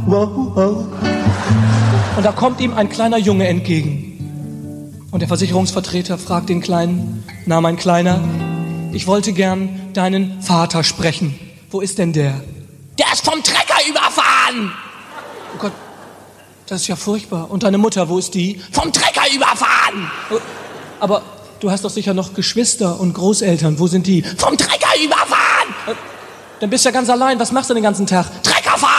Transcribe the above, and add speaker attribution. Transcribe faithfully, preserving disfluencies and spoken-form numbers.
Speaker 1: Und da kommt ihm ein kleiner Junge entgegen. Und der Versicherungsvertreter fragt den Kleinen, na mein Kleiner, ich wollte gern deinen Vater sprechen. Wo ist denn der? Der ist vom Trecker überfahren! Oh Gott, das ist ja furchtbar. Und deine Mutter, wo ist die? Vom Trecker überfahren! Aber du hast doch sicher noch Geschwister und Großeltern. Wo sind die? Vom Trecker überfahren! Dann bist du ja ganz allein. Was machst du den ganzen Tag?